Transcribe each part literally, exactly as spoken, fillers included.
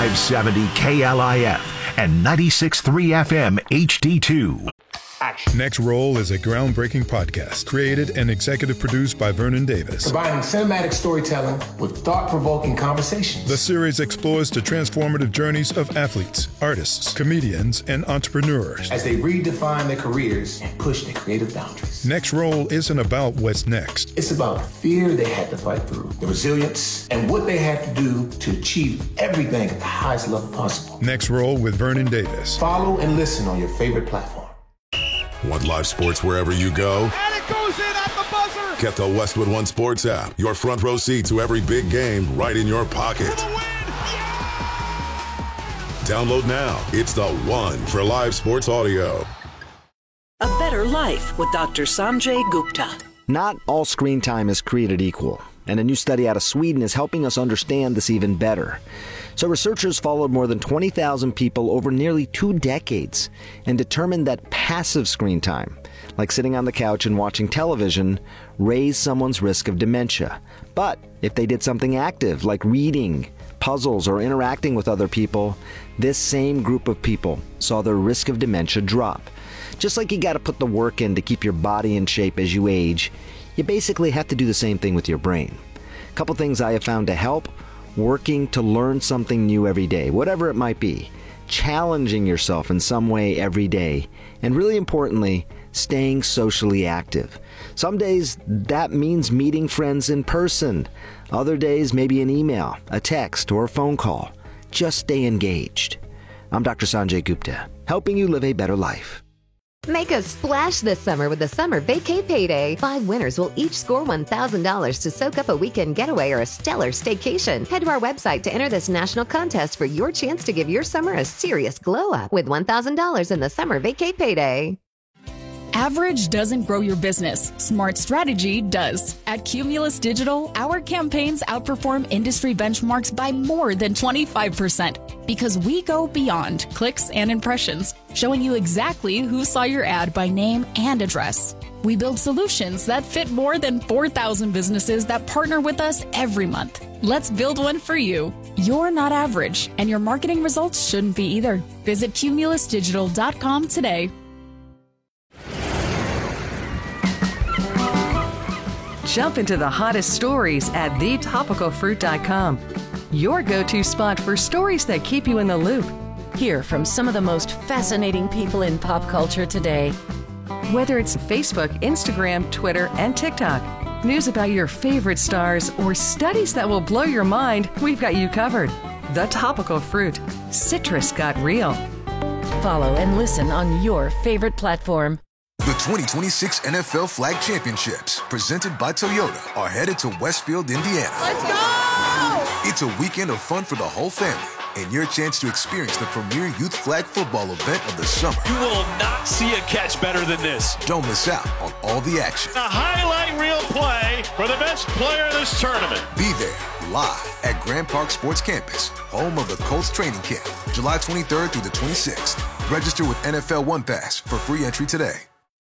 five seventy K L I F and ninety-six point three F M H D two. Next Roll is a groundbreaking podcast created and executive produced by Vernon Davis. Combining cinematic storytelling with thought-provoking conversations. The series explores the transformative journeys of athletes, artists, comedians, and entrepreneurs as they redefine their careers and push their creative boundaries. Next Roll isn't about what's next. It's about the fear they had to fight through, the resilience, and what they had to do to achieve everything at the highest level possible. Next Roll with Vernon Davis. Follow and listen on your favorite platform. Want live sports wherever you go? And it goes in at the buzzer! Get the Westwood One Sports app. Your front row seat to every big game right in your pocket. For the win! Yeah! Download now. It's the one for live sports audio. A Better Life with Doctor Sanjay Gupta. Not all screen time is created equal, and a new study out of Sweden is helping us understand this even better. So researchers followed more than twenty thousand people over nearly two decades and determined that passive screen time, like sitting on the couch and watching television, raised someone's risk of dementia. But if they did something active, like reading, puzzles, or interacting with other people, this same group of people saw their risk of dementia drop. Just like you got to put the work in to keep your body in shape as you age, you basically have to do the same thing with your brain. A couple things I have found to help: working to learn something new every day, whatever it might be, challenging yourself in some way every day, and really importantly, staying socially active. Some days that means meeting friends in person. Other days, maybe an email, a text, or a phone call. Just stay engaged. I'm Doctor Sanjay Gupta, helping you live a better life. Make a splash this summer with the Summer Vacay Payday. Five winners will each score one thousand dollars to soak up a weekend getaway or a stellar staycation. Head to our website to enter this national contest for your chance to give your summer a serious glow-up with one thousand dollars in the Summer Vacay Payday. Average doesn't grow your business. Smart strategy does. At Cumulus Digital, our campaigns outperform industry benchmarks by more than twenty-five percent because we go beyond clicks and impressions, showing you exactly who saw your ad by name and address. We build solutions that fit more than four thousand businesses that partner with us every month. Let's build one for you. You're not average, and your marketing results shouldn't be either. Visit cumulus digital dot com today. Jump into the hottest stories at the topical fruit dot com. Your go-to spot for stories that keep you in the loop. Hear from some of the most fascinating people in pop culture today. Whether it's Facebook, Instagram, Twitter, and TikTok, news about your favorite stars, or studies that will blow your mind, we've got you covered. The Topical Fruit. Citrus got real. Follow and listen on your favorite platform. The twenty twenty-six N F L Flag Championships, presented by Toyota, are headed to Westfield, Indiana. Let's go! It's a weekend of fun for the whole family and your chance to experience the premier youth flag football event of the summer. You will not see a catch better than this. Don't miss out on all the action. A highlight reel play for the best player in this tournament. Be there live at Grand Park Sports Campus, home of the Colts training camp, July twenty-third through the twenty-sixth. Register with N F L One Pass for free entry today.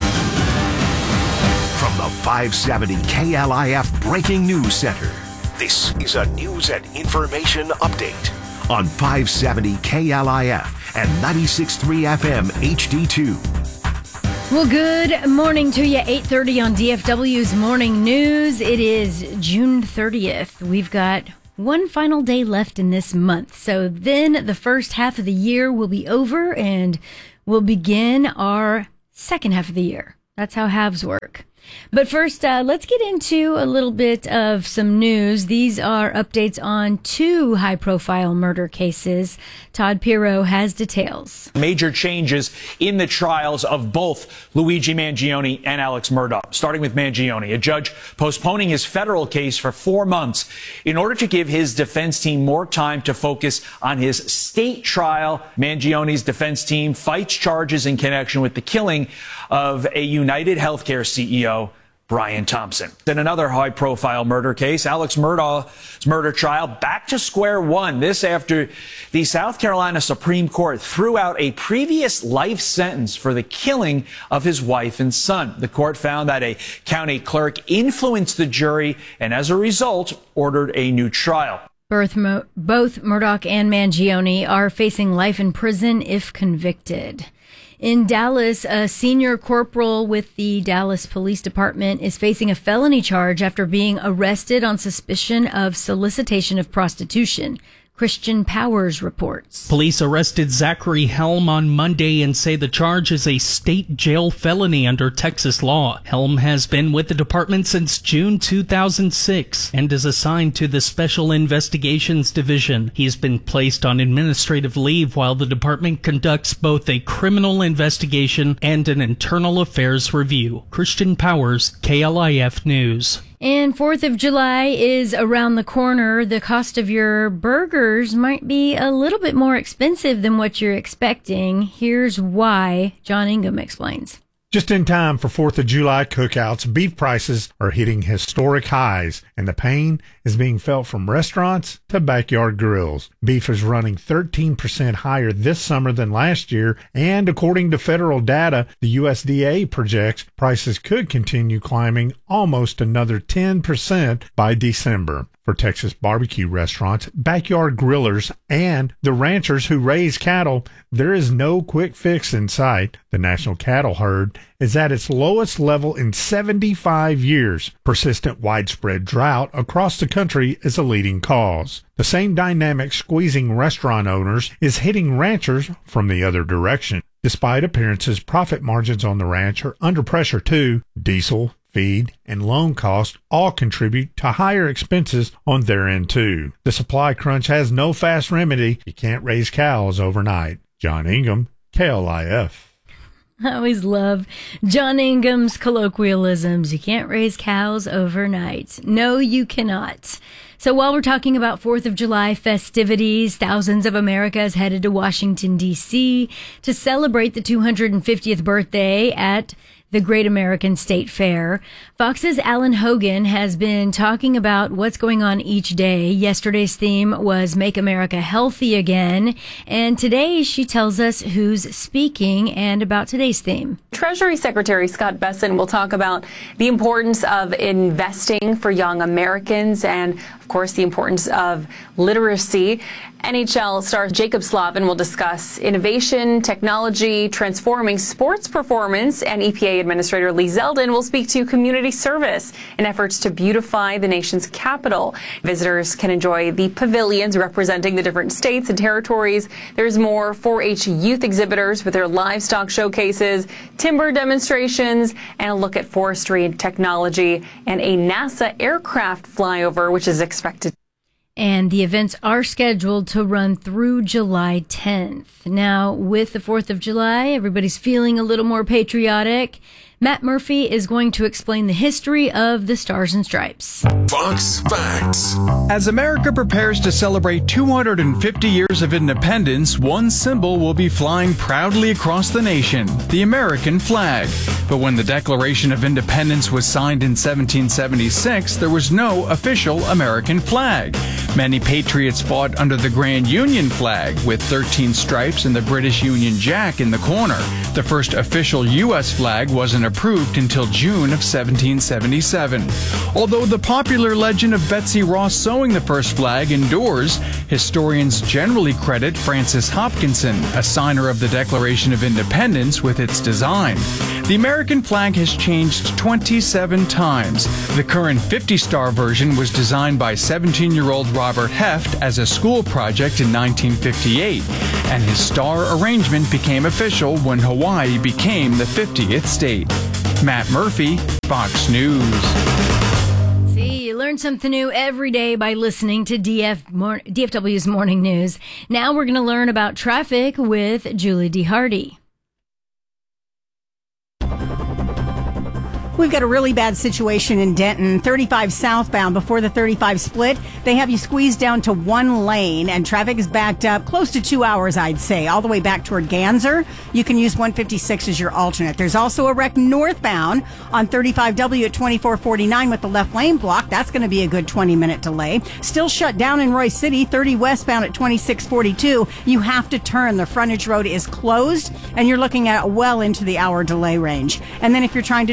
From the five seventy K L I F Breaking News Center, this is a news and information update on five seventy K L I F and ninety-six point three F M H D two. Well, good morning to you. eight thirty on D F W's Morning News. It is June thirtieth. We've got one final day left in this month. So then the first half of the year will be over and we'll begin our second half of the year. That's how halves work. But first, uh, let's get into a little bit of some news. These are updates on two high-profile murder cases. Todd Pirro has details. Major changes in the trials of both Luigi Mangione and Alex Murdaugh. Starting with Mangione, a judge postponing his federal case for four months in order to give his defense team more time to focus on his state trial. Mangione's defense team fights charges in connection with the killing of a United Healthcare C E O, Brian Thompson. In another high-profile murder case, Alex Murdaugh's murder trial back to square one. This after the South Carolina Supreme Court threw out a previous life sentence for the killing of his wife and son. The court found that a county clerk influenced the jury and as a result ordered a new trial. Both, Mo- both Murdaugh and Mangione are facing life in prison if convicted. In Dallas, a senior corporal with the Dallas Police Department is facing a felony charge after being arrested on suspicion of solicitation of prostitution. Christian Powers reports. Police arrested Zachary Helm on Monday and say the charge is a state jail felony under Texas law. Helm has been with the department since June two thousand six and is assigned to the Special Investigations Division. He's been placed on administrative leave while the department conducts both a criminal investigation and an internal affairs review. Christian Powers, K L I F News. And fourth of July is around the corner. The cost of your burgers might be a little bit more expensive than what you're expecting. Here's why. John Ingham explains. Just in time for fourth of July cookouts, beef prices are hitting historic highs, and the pain is being felt from restaurants to backyard grills. Beef is running thirteen percent higher this summer than last year, and according to federal data, the U S D A projects prices could continue climbing almost another ten percent by December. For Texas barbecue restaurants, backyard grillers, and the ranchers who raise cattle, there is no quick fix in sight. The national cattle herd is at its lowest level in seventy-five years. Persistent widespread drought across the country is a leading cause. The same dynamic squeezing restaurant owners is hitting ranchers from the other direction. Despite appearances, profit margins on the ranch are under pressure too. Diesel, feed, and loan costs all contribute to higher expenses on their end too. The supply crunch has no fast remedy. You can't raise cows overnight. John Ingham, K L I F. I always love John Ingham's colloquialisms. You can't raise cows overnight. No, you cannot. So while we're talking about fourth of July festivities, thousands of Americans headed to Washington, D C to celebrate the two hundred fiftieth birthday at the Great American State Fair. Fox's Alan Hogan has been talking about what's going on each day. Yesterday's theme was Make America Healthy Again. And today she tells us who's speaking and about today's theme. Treasury Secretary Scott Bessent will talk about the importance of investing for young Americans and, of course, the importance of literacy. N H L star Jacob Slavin will discuss innovation, technology, transforming sports performance, and E P A Administrator Lee Zeldin will speak to community service in efforts to beautify the nation's capital. Visitors can enjoy the pavilions representing the different states and territories. There's more four H youth exhibitors with their livestock showcases, timber demonstrations, and a look at forestry and technology, and a NASA aircraft flyover, which is expected. And the events are scheduled to run through July tenth. Now, with the fourth of July, everybody's feeling a little more patriotic. Matt Murphy is going to explain the history of the Stars and Stripes. Fox Facts. As America prepares to celebrate two hundred fifty years of independence, one symbol will be flying proudly across the nation, the American flag. But when the Declaration of Independence was signed in seventeen seventy-six, there was no official American flag. Many patriots fought under the Grand Union flag, with thirteen stripes and the British Union Jack in the corner. The first official U S flag wasn't approved until June of seventeen seventy-seven. Although the popular legend of Betsy Ross sewing the first flag endures, historians generally credit Francis Hopkinson, a signer of the Declaration of Independence, with its design. The American flag has changed twenty-seven times. The current fifty-star version was designed by seventeen-year-old Robert Heft as a school project in nineteen fifty-eight, and his star arrangement became official when Hawaii became the fiftieth state. Matt Murphy, Fox News. See, you learn something new every day by listening to D F Mor- D F W's Morning News. Now we're going to learn about traffic with Julie D. Hardy. We've got a really bad situation in Denton, thirty-five southbound before the thirty-five split. They have you squeezed down to one lane and traffic is backed up close to two hours, I'd say, all the way back toward Ganser. You can use one fifty-six as your alternate. There's also a wreck northbound on thirty-five W at twenty-four forty-nine with the left lane blocked. That's going to be a good twenty minute delay. Still shut down in Royce City, thirty westbound at twenty-six forty-two. You have to turn. The frontage road is closed and you're looking at well into the hour delay range. And then if you're trying to travel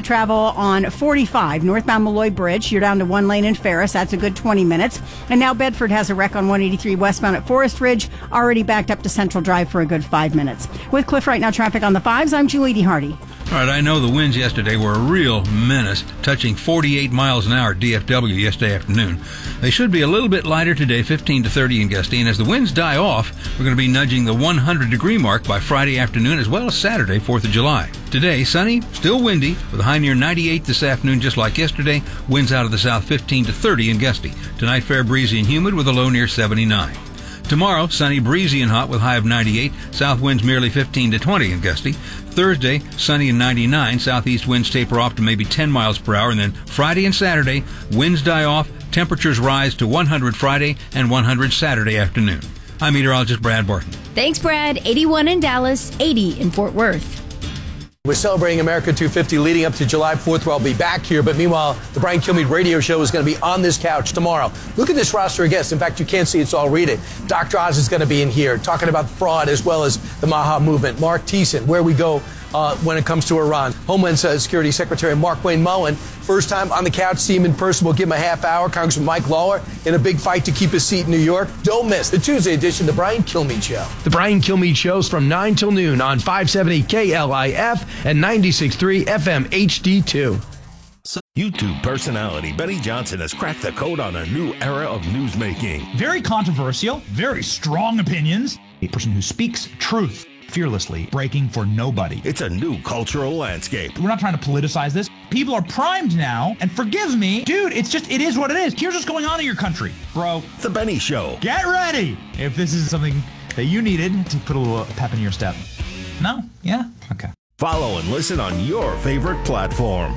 on forty-five, northbound Malloy Bridge. You're down to one lane in Ferris. That's a good twenty minutes. And now Bedford has a wreck on one eighty-three westbound at Forest Ridge, already backed up to Central Drive for a good five minutes. With Cliff Right Now traffic on the fives, I'm Julie D. Hardy. All right, I know the winds yesterday were a real menace, touching forty-eight miles an hour at D F W yesterday afternoon. They should be a little bit lighter today, fifteen to thirty in Gusty, and as the winds die off, we're going to be nudging the one hundred degree mark by Friday afternoon as well as Saturday, fourth of July. Today, sunny, still windy, with a high near ninety-eight this afternoon, just like yesterday. Winds out of the south fifteen to thirty in Gusty. Tonight, fair breezy and humid with a low near seventy-nine. Tomorrow, sunny, breezy, and hot with high of ninety-eight. South winds merely fifteen to twenty in Gusty. Thursday, sunny and ninety-nine. Southeast winds taper off to maybe ten miles per hour. And then Friday and Saturday, winds die off. Temperatures rise to one hundred Friday and one hundred Saturday afternoon. I'm meteorologist Brad Barton. Thanks, Brad. eighty-one in Dallas, eighty in Fort Worth. We're celebrating America two fifty leading up to July fourth, where I'll be back here. But meanwhile, the Brian Kilmeade radio show is going to be on this couch tomorrow. Look at this roster of guests. In fact, you can't see it, so I'll read it. Doctor Oz is going to be in here talking about fraud as well as the Maha movement. Mark Thiessen, where we go uh, when it comes to Iran. Homeland Security Secretary Mark Wayne Mullen, first time on the couch, see him in person. We'll give him a half hour. Congressman Mike Lawler in a big fight to keep his seat in New York. Don't miss the Tuesday edition of the Brian Kilmeade Show. The Brian Kilmeade Show's from nine till noon on five seventy K L I F and ninety-six point three F M H D two. YouTube personality Benny Johnson has cracked the code on a new era of newsmaking. Very controversial, very strong opinions. A person who speaks truth fearlessly, breaking for nobody. It's a new cultural landscape. We're not trying to politicize this. People are primed now, and forgive me, dude, it's just, it is what it is. Here's what's going on in your country, bro. The Benny Show. Get ready if this is something that you needed to put a little pep in your step. No? Yeah? Okay. Follow and listen on your favorite platform.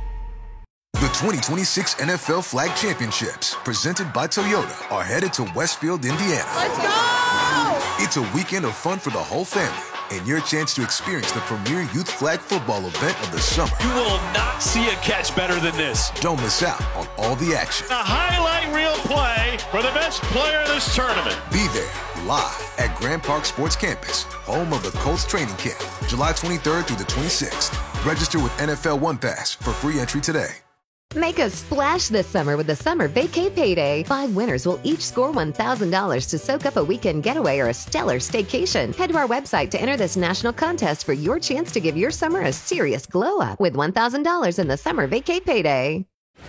The twenty twenty-six N F L Flag Championships, presented by Toyota, are headed to Westfield, Indiana. Let's go! It's a weekend of fun for the whole family and your chance to experience the premier youth flag football event of the summer. You will not see a catch better than this. Don't miss out on all the action. A highlight reel play for the best player in this tournament. Be there live at Grand Park Sports Campus, home of the Colts training camp, July twenty-third through the twenty-sixth. Register with N F L One Pass for free entry today. Make a splash this summer with the Summer Vacay Payday. Five winners will each score one thousand dollars to soak up a weekend getaway or a stellar staycation. Head to our website to enter this national contest for your chance to give your summer a serious glow up with one thousand dollars in the Summer Vacay Payday.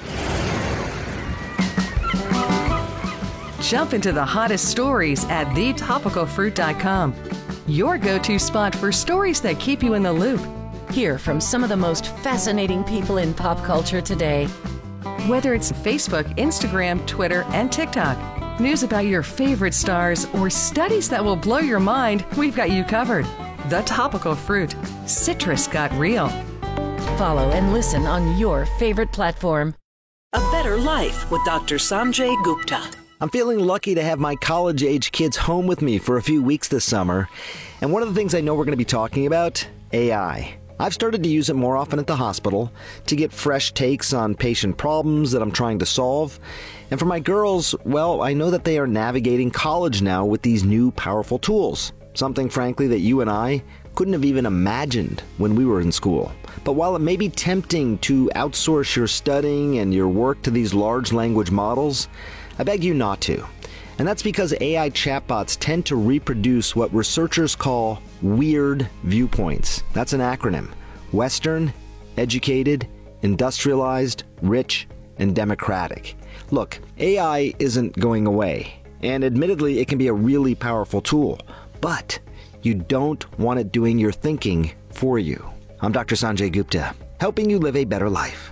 Jump into the hottest stories at the topical fruit dot com. Your go-to spot for stories that keep you in the loop. Hear from some of the most fascinating people in pop culture today. Whether it's Facebook, Instagram, Twitter, and TikTok, news about your favorite stars, or studies that will blow your mind, we've got you covered. The Topical Fruit. Citrus got real. Follow and listen on your favorite platform. A Better Life with Doctor Sanjay Gupta. I'm feeling lucky to have my college-age kids home with me for a few weeks this summer. And one of the things I know we're going to be talking about, A I. I've started to use it more often at the hospital to get fresh takes on patient problems that I'm trying to solve. And for my girls, well, I know that they are navigating college now with these new powerful tools. Something, frankly, that you and I couldn't have even imagined when we were in school. But while it may be tempting to outsource your studying and your work to these large language models, I beg you not to. And that's because A I chatbots tend to reproduce what researchers call weird viewpoints. That's an acronym. Western, educated, industrialized, rich, and democratic. Look, A I isn't going away. And admittedly, it can be a really powerful tool. But you don't want it doing your thinking for you. I'm Doctor Sanjay Gupta, helping you live a better life.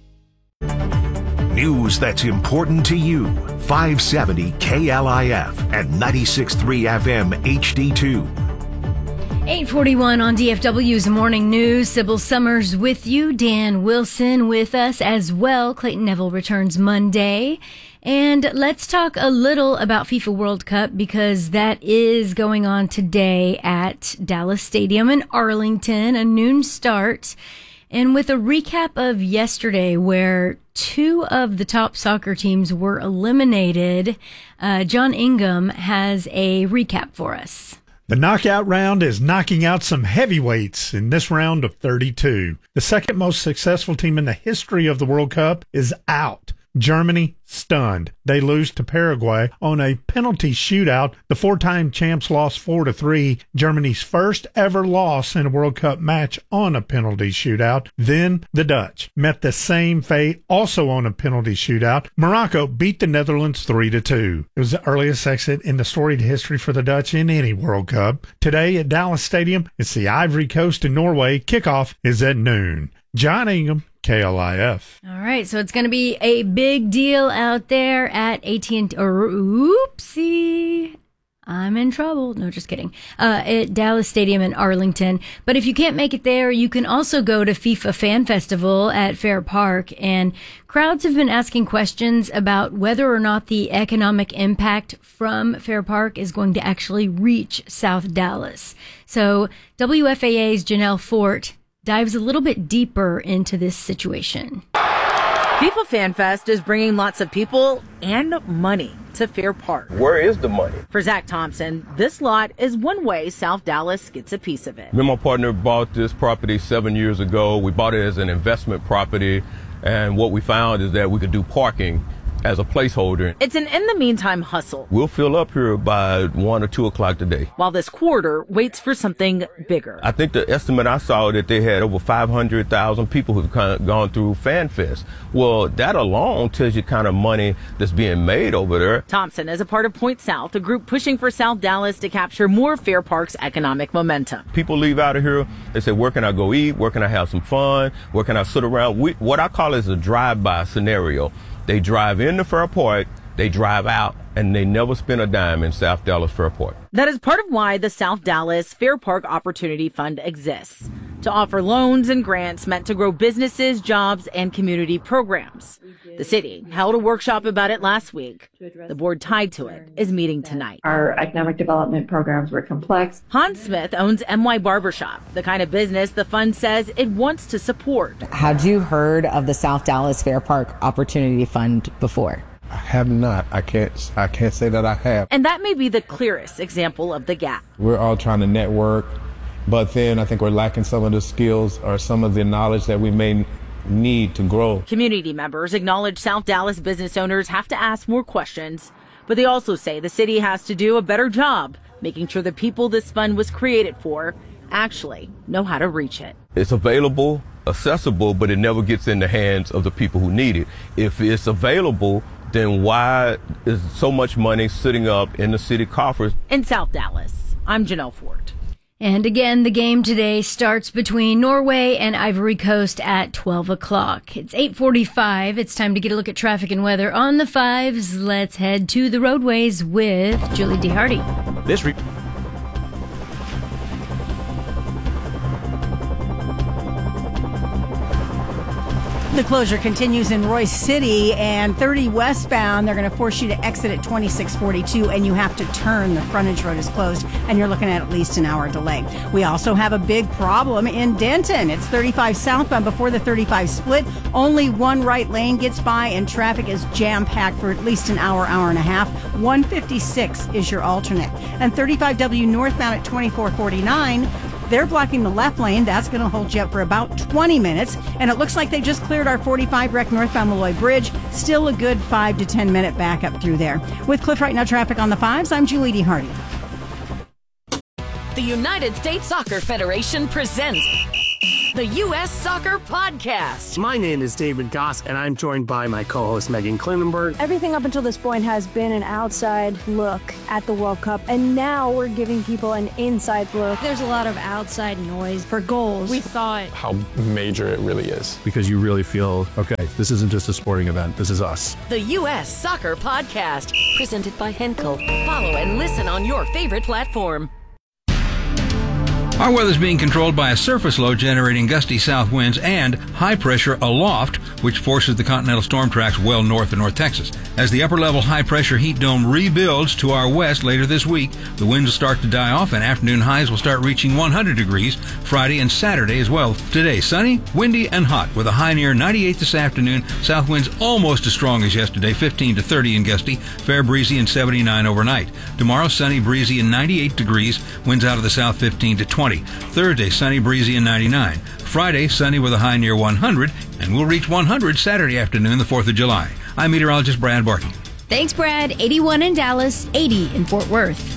News that's important to you. five seventy K L I F and ninety-six point three F M H D two. eight forty-one on D F W's Morning News. Sybil Summers with you. Dan Wilson with us as well. Clayton Neville returns Monday. And let's talk a little about FIFA World Cup because that is going on today at Dallas Stadium in Arlington, a noon start. And with a recap of yesterday where two of the top soccer teams were eliminated, uh, John Ingham has a recap for us. The knockout round is knocking out some heavyweights in this round of thirty-two. The second most successful team in the history of the World Cup is out. Germany stunned. They lose to Paraguay on a penalty shootout. The four-time champs lost four to three. Germany's first ever loss in a World Cup match on a penalty shootout. Then the Dutch met the same fate, also on a penalty shootout. Morocco beat the Netherlands three to two. It was the earliest exit in the storied history for the Dutch in any World Cup. Today at Dallas Stadium, it's the Ivory Coast in Norway. Kickoff is at noon. John Ingham, K L I F. All right, so it's going to be a big deal out there at A T and T. Or, oopsie. I'm in trouble. No, just kidding. Uh, at Dallas Stadium in Arlington. But if you can't make it there, you can also go to FIFA Fan Festival at Fair Park. And crowds have been asking questions about whether or not the economic impact from Fair Park is going to actually reach South Dallas. So W F A A's Janelle Fort dives a little bit deeper into this situation. FIFA Fan Fest is bringing lots of people and money to Fair Park. Where is the money? For Zach Thompson, this lot is one way South Dallas gets a piece of it. Me and my partner bought this property seven years ago. We bought it as an investment property, and what we found is that we could do parking as a placeholder. It's an in the meantime hustle. We'll fill up here by one or two o'clock today. While this quarter waits for something bigger. I think the estimate I saw that they had over five hundred thousand people who've kind of gone through FanFest. Well, that alone tells you kind of money that's being made over there. Thompson is a part of Point South, a group pushing for South Dallas to capture more Fair Park's economic momentum. People leave out of here, they say, where can I go eat? Where can I have some fun? Where can I sit around? We, what I call is a drive-by scenario. They drive into Fair Park, they drive out, and they never spend a dime in South Dallas Fair Park. That is part of why the South Dallas Fair Park Opportunity Fund exists, to offer loans and grants meant to grow businesses, jobs, and community programs. The city held a workshop about it last week. The board tied to it is meeting tonight. Our economic development programs were complex. Hans Smith owns M Y Barbershop, the kind of business the fund says it wants to support. Had you heard of the South Dallas Fair Park Opportunity Fund before? I have not. I can't I can't say that I have. And that may be the clearest example of the gap. We're all trying to network, but then I think we're lacking some of the skills or some of the knowledge that we may need to grow. Community members acknowledge South Dallas business owners have to ask more questions, but they also say the city has to do a better job making sure the people this fund was created for actually know how to reach it. It's available, accessible, but it never gets in the hands of the people who need it. If it's available, then why is so much money sitting up in the city coffers? In South Dallas, I'm Janelle Fort. And again, the game today starts between Norway and Ivory Coast at twelve o'clock. It's eight forty-five. It's time to get a look at traffic and weather on the fives. Let's head to the roadways with Julie D. Hardy. This re- The closure continues in Royce City, and thirty westbound, they're going to force you to exit at twenty-six forty-two, and you have to turn. The frontage road is closed, and you're looking at at least an hour delay. We also have a big problem in Denton. It's thirty-five southbound before the thirty-five split. Only one right lane gets by, and traffic is jam-packed for at least an hour, hour and a half. one fifty-six is your alternate. And thirty-five W northbound at twenty-four forty-nine. They're blocking the left lane. That's going to hold you up for about twenty minutes. And it looks like they just cleared our forty-five wreck northbound Malloy Bridge. Still a good five to ten minute backup through there. With Cliff Right Now traffic on the fives, I'm Julie D. Hardy. The United States Soccer Federation presents the U S Soccer Podcast. My name is David Goss, and I'm joined by my co-host Megan Klinenberg. Everything up until this point has been an outside look at the World Cup, and now we're giving people an inside look. There's a lot of outside noise for goals. We thought how major it really is. Because you really feel, okay, this isn't just a sporting event, this is us. The U S Soccer Podcast, presented by Henkel. Follow and listen on your favorite platform. Our weather's being controlled by a surface low generating gusty south winds and high pressure aloft, which forces the continental storm tracks well north of North Texas. As the upper level high pressure heat dome rebuilds to our west later this week, the winds will start to die off and afternoon highs will start reaching one hundred degrees Friday and Saturday as well. Today, sunny, windy, and hot with a high near ninety-eight this afternoon. South winds almost as strong as yesterday, fifteen to thirty and gusty, fair breezy and seventy-nine overnight. Tomorrow, sunny, breezy, and ninety-eight degrees, winds out of the south fifteen to twenty. Thursday, sunny, breezy, and ninety-nine. Friday, sunny with a high near one hundred, and we'll reach one hundred Saturday afternoon, the fourth of July. I'm meteorologist Brad Barton. Thanks, Brad. eighty-one in Dallas, eighty in Fort Worth.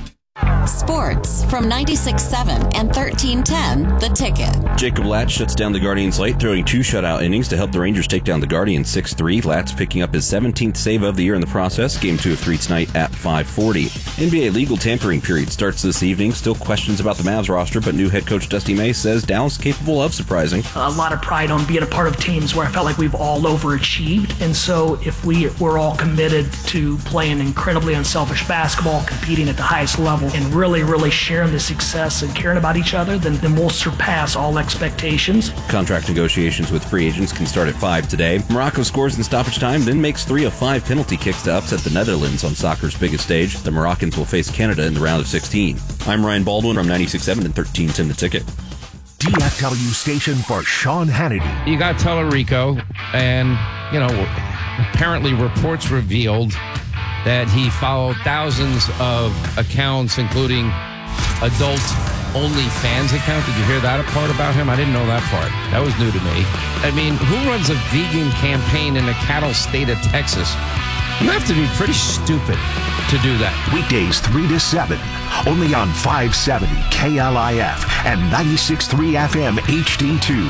Sports from ninety-six point seven and thirteen ten, The Ticket. Jacob Latz shuts down the Guardians late, throwing two shutout innings to help the Rangers take down the Guardians six three. Latz picking up his seventeenth save of the year in the process. Game two of three tonight at five forty. N B A legal tampering period starts this evening. Still questions about the Mavs roster, but new head coach Dusty May says Dallas capable of surprising. A lot of pride on being a part of teams where I felt like we've all overachieved. And so if we were all committed to playing incredibly unselfish basketball, competing at the highest level, and really, really sharing the success and caring about each other, then, then we'll surpass all expectations. Contract negotiations with free agents can start at five today. Morocco scores in stoppage time, then makes three of five penalty kicks to upset the Netherlands on soccer's biggest stage. The Moroccans will face Canada in the round of sixteen. I'm Ryan Baldwin from ninety-six point seven and thirteen ten, The Ticket. D F W station for Sean Hannity. You got Tellerico, and, you know, apparently reports revealed that he followed thousands of accounts, including adult OnlyFans account. Did you hear that part about him? I didn't know that part. That was new to me. I mean, who runs a vegan campaign in the cattle state of Texas? You have to be pretty stupid to do that. Weekdays three to seven, only on five seventy K L I F and ninety-six point three F M H D two.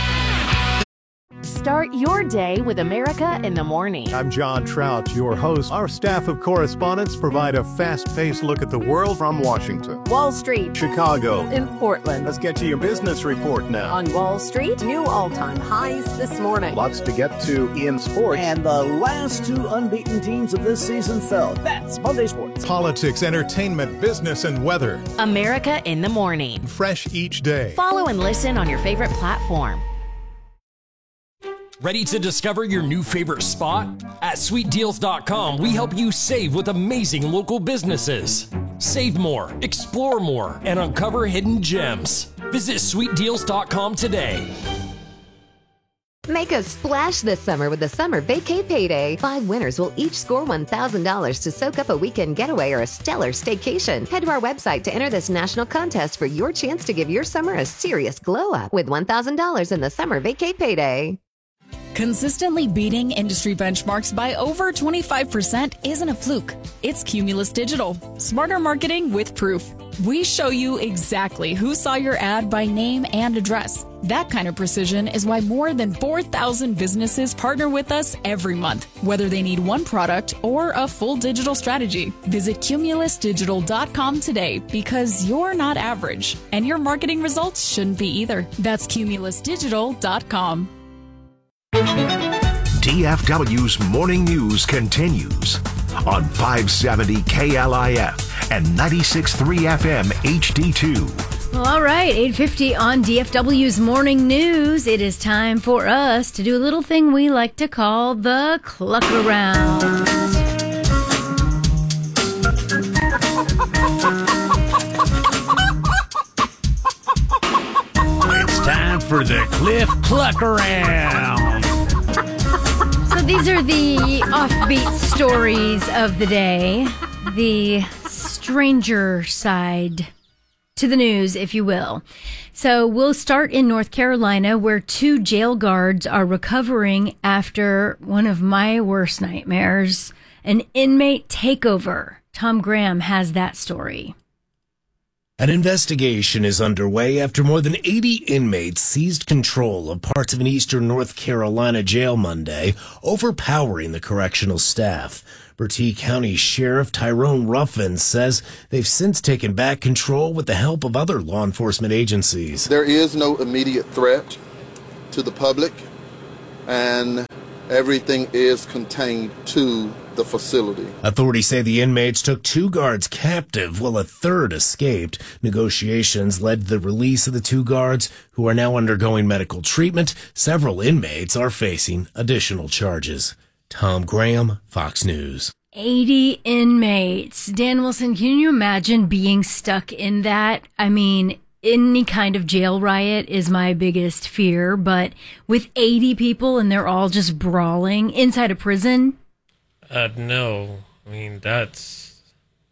Start your day with America in the Morning. I'm John Trout, your host. Our staff of correspondents provide a fast-paced look at the world from Washington, Wall Street, Chicago, in Portland. Let's get to your business report now. On Wall Street, new all-time highs this morning. Lots to get to in sports. And the last two unbeaten teams of this season fell. That's Monday Sports. Politics, entertainment, business, and weather. America in the Morning. Fresh each day. Follow and listen on your favorite platform. Ready to discover your new favorite spot? At sweet deals dot com, we help you save with amazing local businesses. Save more, explore more, and uncover hidden gems. Visit sweet deals dot com today. Make a splash this summer with the Summer Vacay Payday. Five winners will each score one thousand dollars to soak up a weekend getaway or a stellar staycation. Head to our website to enter this national contest for your chance to give your summer a serious glow up with one thousand dollars in the Summer Vacay Payday. Consistently beating industry benchmarks by over twenty-five percent isn't a fluke. It's Cumulus Digital. Smarter marketing with proof. We show you exactly who saw your ad by name and address. That kind of precision is why more than four thousand businesses partner with us every month, whether they need one product or a full digital strategy. Visit cumulus digital dot com today because you're not average, and your marketing results shouldn't be either. That's cumulus digital dot com. D F W's Morning News continues on five seventy K L I F and ninety-six point three F M H D two. Well, all right, eight fifty on D F W's Morning News. It is time for us to do a little thing we like to call the Cluck Around. It's time for the Cliff Cluck Around. So these are the offbeat stories of the day, the stranger side to the news, if you will. So we'll start in North Carolina, where two jail guards are recovering after one of my worst nightmares, an inmate takeover. Tom Graham has that story. An investigation is underway after more than eighty inmates seized control of parts of an eastern North Carolina jail Monday, overpowering the correctional staff. Bertie County Sheriff Tyrone Ruffin says they've since taken back control with the help of other law enforcement agencies. There is no immediate threat to the public, and everything is contained to the facility. Authorities say the inmates took two guards captive while a third escaped. Negotiations led to the release of the two guards, who are now undergoing medical treatment. Several inmates are facing additional charges. Tom Graham, Fox News. eighty inmates. Dan Wilson, can you imagine being stuck in that? I mean, any kind of jail riot is my biggest fear, but with eighty people and they're all just brawling inside a prison? Uh, no. I mean, that's...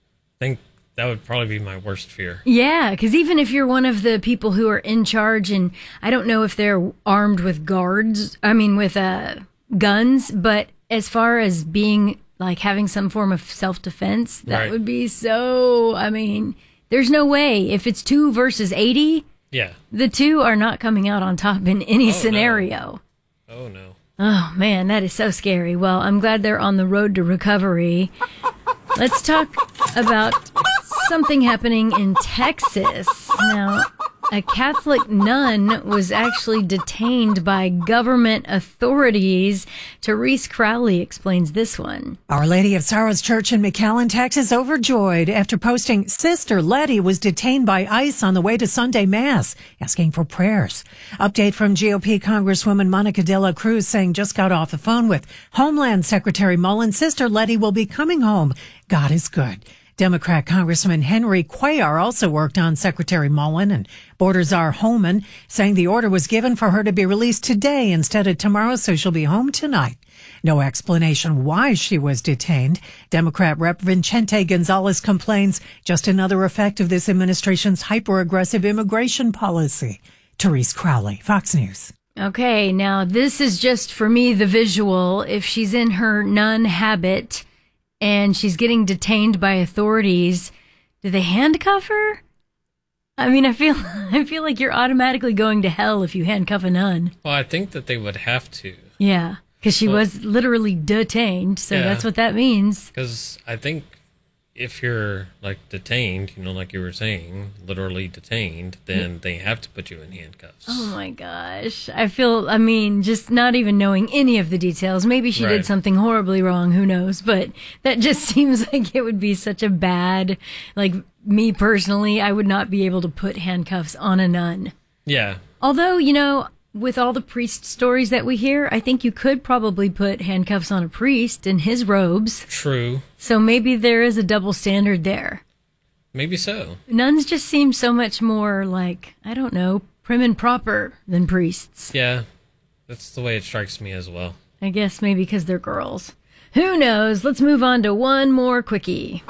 I think that would probably be my worst fear. Yeah, because even if you're one of the people who are in charge, and I don't know if they're armed with guards, I mean, with uh, guns, but as far as being, like, having some form of self-defense, that Right. would be so, I mean, there's no way. If it's two versus eighty, Yeah. the two are not coming out on top in any Oh, scenario. no. Oh, no. Oh, man, that is so scary. Well, I'm glad they're on the road to recovery. Let's talk about something happening in Texas. Now, a Catholic nun was actually detained by government authorities. Therese Crowley explains this one. Our Lady of Sorrows Church in McAllen, Texas, overjoyed after posting Sister Letty was detained by ICE on the way to Sunday Mass, asking for prayers. Update from G O P Congresswoman Monica De La Cruz saying just got off the phone with Homeland Secretary Mullen. Sister Letty will be coming home. God is good. Democrat Congressman Henry Cuellar also worked on Secretary Mullen, and Border Czar Holman saying the order was given for her to be released today instead of tomorrow, so she'll be home tonight. No explanation why she was detained. Democrat Representative Vicente Gonzalez complains just another effect of this administration's hyper-aggressive immigration policy. Therese Crowley, Fox News. Okay, now this is just for me the visual. If she's in her nun habit and she's getting detained by authorities, do they handcuff her? I mean, I feel I feel like you're automatically going to hell if you handcuff a nun. Well, I think that they would have to. Yeah, because she Well- was literally detained, so Yeah. that's what that means. Because I think if you're, like, detained, you know, like you were saying, literally detained, then they have to put you in handcuffs. Oh my gosh. I feel, I mean, just not even knowing any of the details. Maybe she Right. did something horribly wrong, who knows? But that just seems like it would be such a bad, like, me personally, I would not be able to put handcuffs on a nun. Yeah. Although, you know, with all the priest stories that we hear, I think you could probably put handcuffs on a priest in his robes. True. So maybe there is a double standard there. Maybe so. Nuns just seem so much more like, I don't know, prim and proper than priests. Yeah. That's the way it strikes me as well. I guess maybe because they're girls. Who knows? Let's move on to one more quickie.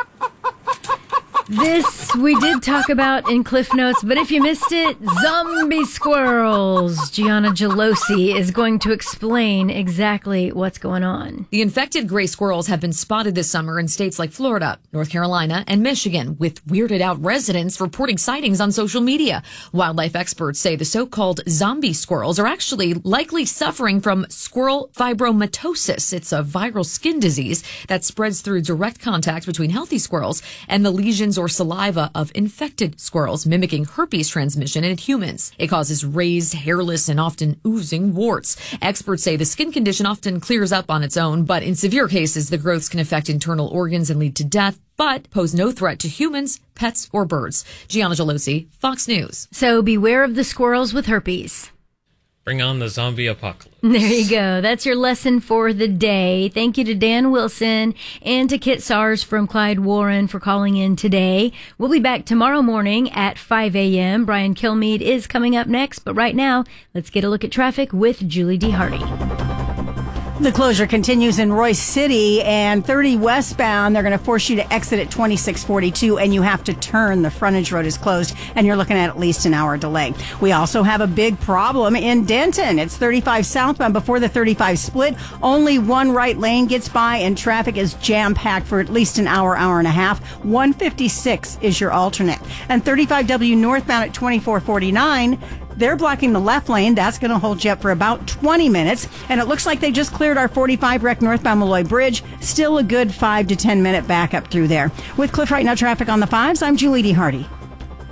This we did talk about in Cliff Notes, but if you missed it, zombie squirrels. Gianna Gelosi is going to explain exactly what's going on. The infected gray squirrels have been spotted this summer in states like Florida, North Carolina, and Michigan, with weirded out residents reporting sightings on social media. Wildlife experts say the so-called zombie squirrels are actually likely suffering from squirrel fibromatosis. It's a viral skin disease that spreads through direct contact between healthy squirrels and the lesions or saliva of infected squirrels, mimicking herpes transmission in humans. It causes raised, hairless, and often oozing warts. Experts say the skin condition often clears up on its own, but in severe cases, the growths can affect internal organs and lead to death, but pose no threat to humans, pets, or birds. Gianna Gelosi, Fox News. So beware of the squirrels with herpes. Bring on the zombie apocalypse. There you go. That's your lesson for the day. Thank you to Dan Wilson and to Kit Sars from Clyde Warren for calling in today. We'll be back tomorrow morning at five a.m. Brian Kilmeade is coming up next, but right now, let's get a look at traffic with Julie D. Hardy. The closure continues in Royce City and thirty westbound. They're going to force you to exit at twenty-six forty-two and you have to turn. The frontage road is closed and you're looking at at least an hour delay. We also have a big problem in Denton. It's thirty-five southbound before the thirty-five split. Only one right lane gets by and traffic is jam-packed for at least an hour, hour and a half. one fifty-six is your alternate. And thirty-five W northbound at twenty-four forty-nine. They're blocking the left lane. That's going to hold you up for about twenty minutes. And it looks like they just cleared our forty-five wreck northbound Malloy Bridge. Still a good five to ten minute backup through there. With Cliff Right Now traffic on the fives, I'm Julie D. Hardy.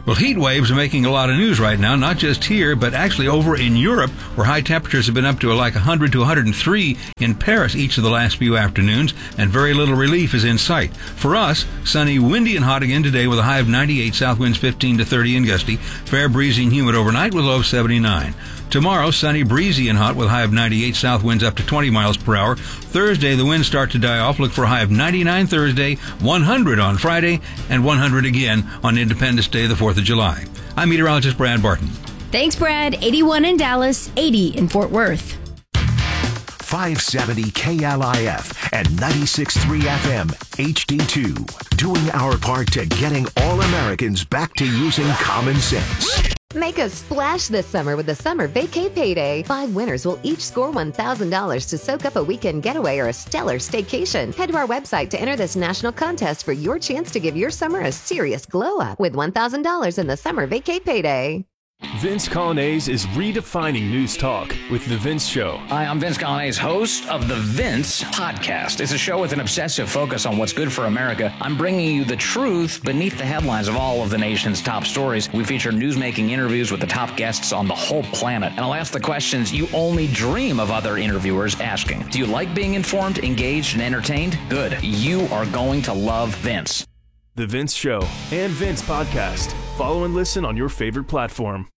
Well, heat waves are making a lot of news right now, not just here, but actually over in Europe, where high temperatures have been up to like one hundred to one hundred three in Paris each of the last few afternoons, and very little relief is in sight. For us, sunny, windy, and hot again today with a high of ninety-eight, south winds fifteen to thirty and gusty, fair, breezy, and humid overnight with low of seventy-nine. Tomorrow, sunny, breezy, and hot with a high of ninety-eight, south winds up to twenty miles per hour. Thursday, the winds start to die off. Look for a high of ninety-nine Thursday, one hundred on Friday, and one hundred again on Independence Day, the fourth of July. I'm meteorologist Brad Barton. Thanks, Brad. eighty-one in Dallas, eighty in Fort Worth. five seventy K L I F and ninety-six point three F M H D two. Doing our part to getting all Americans back to using common sense. Make a splash this summer with the Summer Vacay Payday. Five winners will each score one thousand dollars to soak up a weekend getaway or a stellar staycation. Head to our website to enter this national contest for your chance to give your summer a serious glow up with one thousand dollars in the Summer Vacay Payday. Vince Colonnese is redefining news talk with The Vince Show. Hi, I'm Vince Colonnese, host of The Vince Podcast. It's a show with an obsessive focus on what's good for America. I'm bringing you the truth beneath the headlines of all of the nation's top stories. We feature newsmaking interviews with the top guests on the whole planet. And I'll ask the questions you only dream of other interviewers asking. Do you like being informed, engaged, and entertained? Good. You are going to love Vince. The Vince Show and Vince Podcast. Follow and listen on your favorite platform.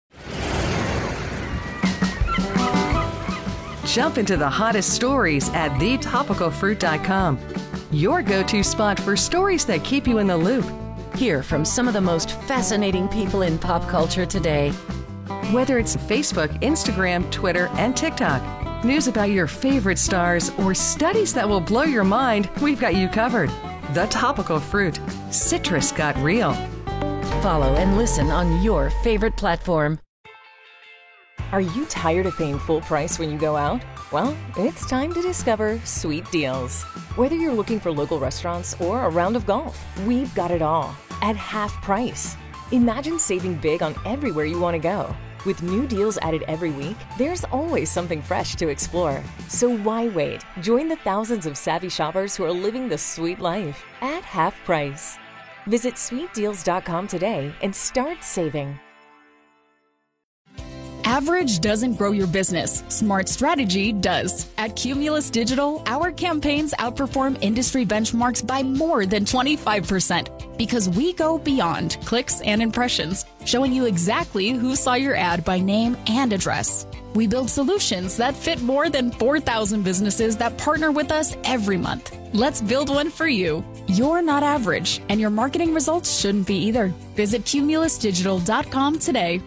Jump into the hottest stories at the topical fruit dot com. Your go-to spot for stories that keep you in the loop. Hear from some of the most fascinating people in pop culture today. Whether it's Facebook, Instagram, Twitter, and TikTok, news about your favorite stars, or studies that will blow your mind, we've got you covered. The Topical Fruit. Citrus got real. Follow and listen on your favorite platform. Are you tired of paying full price when you go out? Well, it's time to discover Sweet Deals. Whether you're looking for local restaurants or a round of golf, we've got it all at half price. Imagine saving big on everywhere you want to go. With new deals added every week, there's always something fresh to explore. So why wait? Join the thousands of savvy shoppers who are living the sweet life at half price. Visit sweet deals dot com today and start saving. Average doesn't grow your business. Smart strategy does. At Cumulus Digital, our campaigns outperform industry benchmarks by more than twenty-five percent because we go beyond clicks and impressions, showing you exactly who saw your ad by name and address. We build solutions that fit more than four thousand businesses that partner with us every month. Let's build one for you. You're not average, and your marketing results shouldn't be either. Visit cumulus digital dot com today.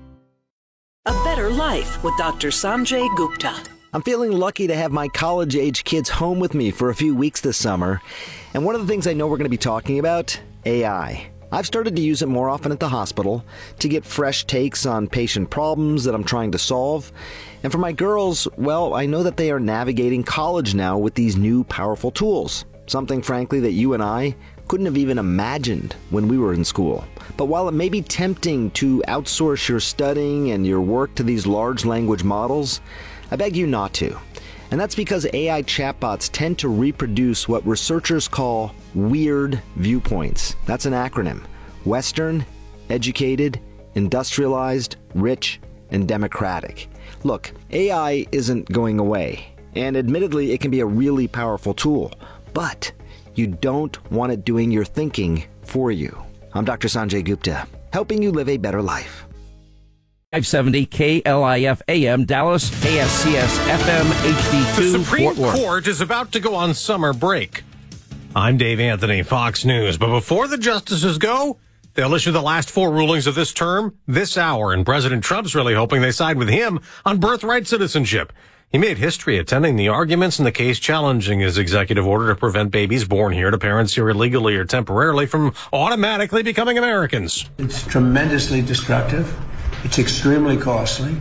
A Better Life with Doctor Sanjay Gupta. I'm feeling lucky to have my college-age kids home with me for a few weeks this summer. And one of the things I know we're going to be talking about, A I. I've started to use it more often at the hospital to get fresh takes on patient problems that I'm trying to solve. And for my girls, well, I know that they are navigating college now with these new powerful tools. Something, frankly, that you and I couldn't have even imagined when we were in school. But while it may be tempting to outsource your studying and your work to these large language models, I beg you not to. And that's because A I chatbots tend to reproduce what researchers call weird viewpoints. That's an acronym. Western, educated, industrialized, rich, and democratic. Look, A I isn't going away. And admittedly, it can be a really powerful tool. But you don't want it doing your thinking for you. I'm Doctor Sanjay Gupta, helping you live a better life. five seventy K L I F A M Dallas, A S C S F M H D two. The Supreme Fort Worth. Court is about to go on summer break. I'm Dave Anthony, Fox News. But before the justices go, they'll issue the last four rulings of this term this hour. And President Trump's really hoping they side with him on birthright citizenship. He made history attending the arguments in the case challenging his executive order to prevent babies born here to parents here illegally or temporarily from automatically becoming Americans. It's tremendously destructive. It's extremely costly.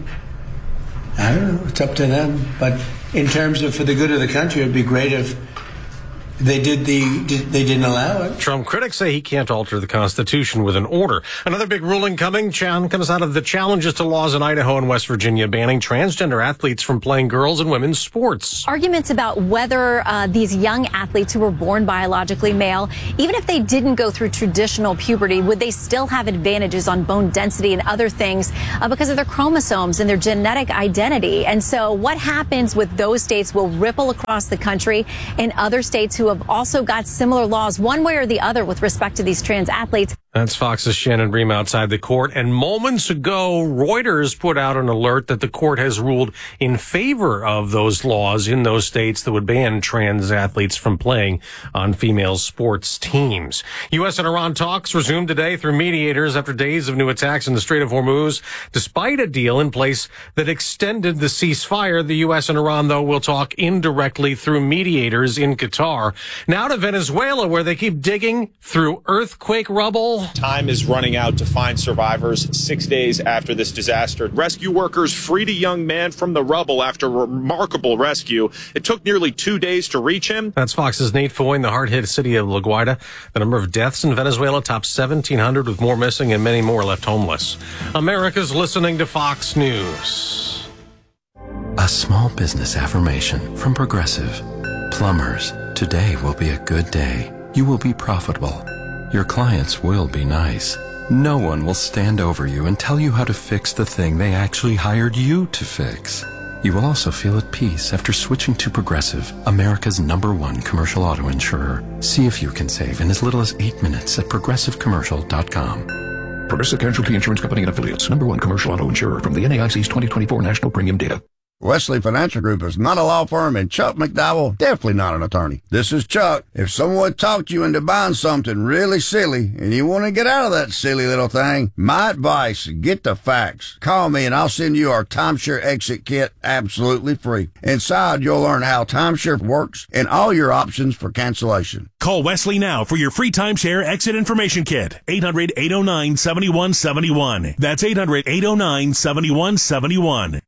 I don't know. It's up to them. But in terms of for the good of the country, it'd be great if They did the. Did, they didn't allow it. Trump critics say he can't alter the Constitution with an order. Another big ruling coming comes out of the challenges to laws in Idaho and West Virginia banning transgender athletes from playing girls and women's sports. Arguments about whether uh, these young athletes who were born biologically male, even if they didn't go through traditional puberty, would they still have advantages on bone density and other things uh, because of their chromosomes and their genetic identity? And so what happens with those states will ripple across the country in other states who have also got similar laws one way or the other with respect to these trans athletes. That's Fox's Shannon Bream outside the court. And moments ago, Reuters put out an alert that the court has ruled in favor of those laws in those states that would ban trans athletes from playing on female sports teams. U S and Iran talks resumed today through mediators after days of new attacks in the Strait of Hormuz. Despite a deal in place that extended the ceasefire, the U S and Iran, though, will talk indirectly through mediators in Qatar. Now to Venezuela, where they keep digging through earthquake rubble. Time is running out to find survivors six days after this disaster. Rescue workers freed a young man from the rubble after a remarkable rescue. It took nearly two days to reach him. That's Fox's Nate Foy in the hard-hit city of La Guaira. The number of deaths in Venezuela tops seventeen hundred, with more missing and many more left homeless. America's listening to Fox News. A small business affirmation from Progressive. Plumbers, today will be a good day. You will be profitable. Your clients will be nice. No one will stand over you and tell you how to fix the thing they actually hired you to fix. You will also feel at peace after switching to Progressive, America's number one commercial auto insurer. See if you can save in as little as eight minutes at progressive commercial dot com. Progressive Casualty Insurance Company and Affiliates, number one commercial auto insurer from the N A I C's twenty twenty-four National Premium Data. Wesley Financial Group is not a law firm, and Chuck McDowell definitely not an attorney. This is Chuck. If someone talked you into buying something really silly and you want to get out of that silly little thing, my advice, get the facts. Call me and I'll send you our timeshare exit kit absolutely free. Inside, you'll learn how timeshare works and all your options for cancellation. Call Wesley now for your free timeshare exit information kit. eight hundred, eight oh nine, seven one seven one. That's eight hundred, eight oh nine, seven one seven one.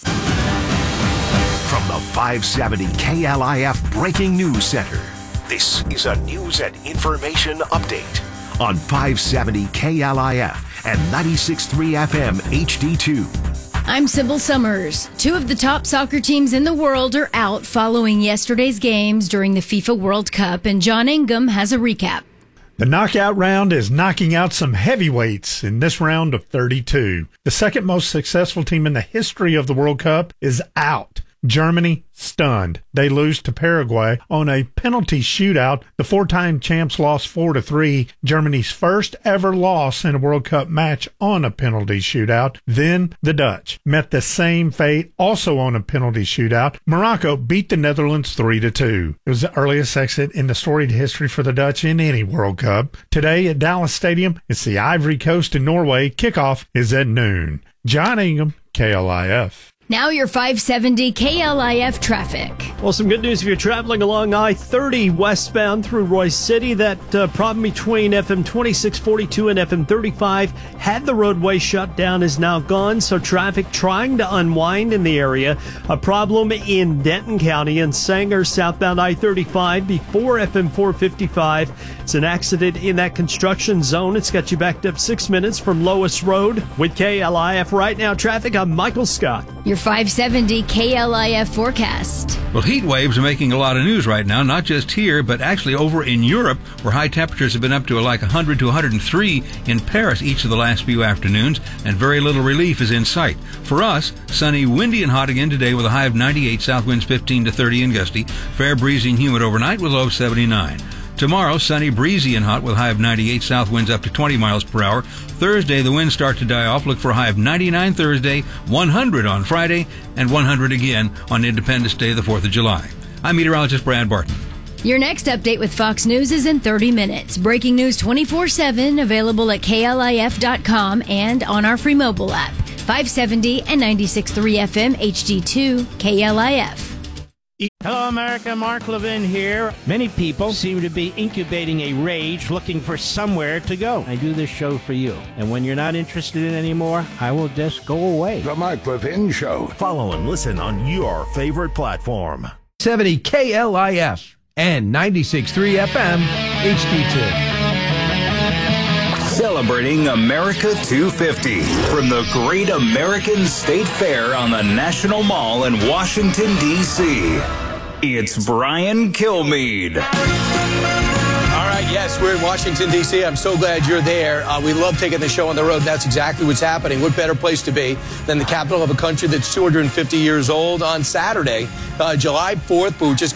From the five seventy K L I F Breaking News Center, this is a news and information update on five seventy K L I F and ninety-six point three F M H D two. I'm Sybil Summers. Two of the top soccer teams in the world are out following yesterday's games during the FIFA World Cup, and John Ingham has a recap. The knockout round is knocking out some heavyweights in this round of thirty-two. The second most successful team in the history of the World Cup is out. Germany, stunned. They lose to Paraguay on a penalty shootout. The four-time champs lost four to three. Germany's first ever loss in a World Cup match on a penalty shootout. Then the Dutch met the same fate, also on a penalty shootout. Morocco beat the Netherlands three to two. It was the earliest exit in the storied history for the Dutch in any World Cup. Today at Dallas Stadium, it's the Ivory Coast in Norway. Kickoff is at noon. John Ingham, K L I F. Now your five seventy K L I F traffic. Well, some good news if you're traveling along I thirty westbound through Royce City. That uh, problem between F M twenty-six forty-two and F M thirty-five had the roadway shut down is now gone, so traffic trying to unwind in the area. A problem in Denton County and Sanger southbound I thirty-five before F M four fifty-five. It's an accident in that construction zone. It's got you backed up six minutes from Lois Road. With K L I F right now traffic, I'm Michael Scott. Your five seventy K L I F forecast. Well, heat waves are making a lot of news right now, not just here, but actually over in Europe, where high temperatures have been up to like one hundred to one hundred three in Paris each of the last few afternoons, and very little relief is in sight. For us, sunny, windy, and hot again today with a high of ninety-eight, south winds fifteen to thirty and gusty, fair, breezy, and humid overnight with a low of seventy-nine. Tomorrow, sunny, breezy, and hot with a high of ninety-eight, south winds up to twenty miles per hour. Thursday, the winds start to die off. Look for a high of ninety-nine Thursday, one hundred on Friday, and one hundred again on Independence Day, the fourth of July. I'm meteorologist Brad Barton. Your next update with Fox News is in thirty minutes. Breaking news twenty-four seven, available at K L I F dot com and on our free mobile app. five seventy and ninety-six point three F M H D two, K L I F. Hello, America. Mark Levin here. Many people seem to be incubating a rage looking for somewhere to go. I do this show for you. And when you're not interested in it anymore, I will just go away. The Mark Levin Show. Follow and listen on your favorite platform. seventy K L I F. and ninety-six point three F M H D two. Celebrating America two fifty from the Great American State Fair on the National Mall in Washington, D C It's Brian Kilmeade. All right, yes, we're in Washington, D C I'm so glad you're there. Uh, we love taking the show on the road. That's exactly what's happening. What better place to be than the capital of a country that's two hundred fifty years old on Saturday, uh, July fourth, but we just